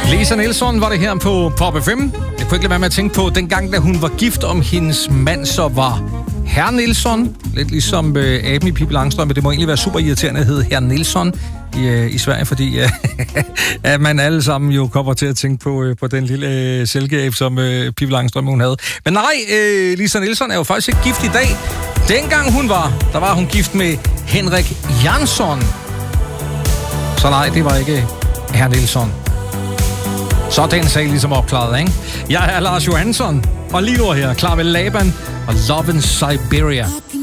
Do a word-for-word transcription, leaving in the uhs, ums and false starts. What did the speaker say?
Lisa Nilsson var det her på Pop F M. Jeg kunne ikke lade være med at tænke på, dengang, da hun var gift, om hendes mand så var Herr Nilsson. Lidt ligesom øh, aben i Pippi Langstrømpe, men det må egentlig være super irriterende at hedde Herr Nilsson i, øh, i Sverige, fordi øh, at man alle sammen jo kommer til at tænke på, øh, på den lille øh, silkeabe, som øh, Pippi Langstrømpe hun havde. Men nej, øh, Lisa Nilsson er jo faktisk ikke gift i dag. Dengang hun var, der var hun gift med Henrik Jansson. Så nej, det var ikke Herr Nilsson. Så den sag ligesom opklaret, ikke? Jeg er Lars Johansson, og lige nu her klar med Laban og Love in Siberia.